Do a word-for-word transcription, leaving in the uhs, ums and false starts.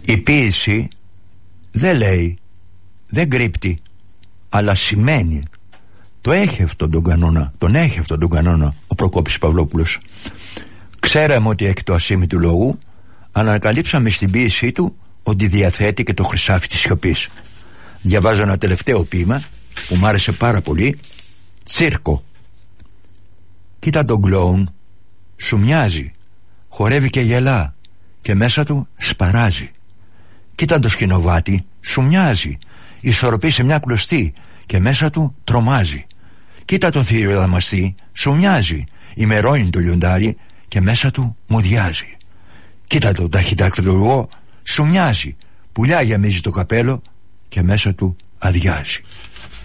Η ποίηση δεν λέει, δεν κρύπτει, αλλά σημαίνει. Το έχει αυτόν τον κανόνα, τον έχει αυτόν τον κανόνα ο Προκόπης Παυλόπουλος. Ξέραμε ότι εκ του ασήμι του λόγου, ανακαλύψαμε στην ποίησή του ότι διαθέτει και το χρυσάφι της σιωπής. Διαβάζω ένα τελευταίο ποίημα που μου άρεσε πάρα πολύ. Τσίρκο. Κοίτα τον κλόουν, σου μοιάζει, χορεύει και γελά και μέσα του σπαράζει. Κοίτα το σκηνοβάτι, σου μοιάζει, ισορροπεί σε μια κλωστή και μέσα του τρομάζει. Κοίτα το θύριο δαμαστή, σου μοιάζει, ημερώνει το λιοντάρι και μέσα του μουδιάζει. Κοίτα το ταχυδακτηλουργό, σου μοιάζει, πουλιά γεμίζει το καπέλο και μέσα του αδειάζει.